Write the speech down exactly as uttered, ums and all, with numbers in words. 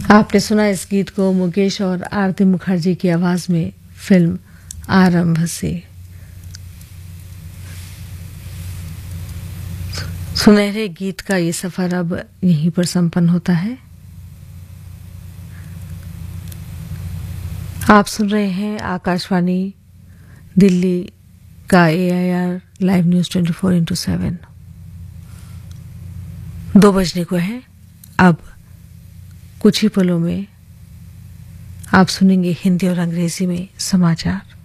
आपने सुना इस गीत को मुकेश और आरती मुखर्जी की आवाज में फिल्म आरंभ से। सुनहरे गीत का ये सफर अब यहीं पर संपन्न होता है। आप सुन रहे हैं आकाशवाणी दिल्ली का ए I R live news twenty four into seven. दो बजने को है। अब कुछ ही पलों में आप सुनेंगे हिंदी और अंग्रेजी में समाचार।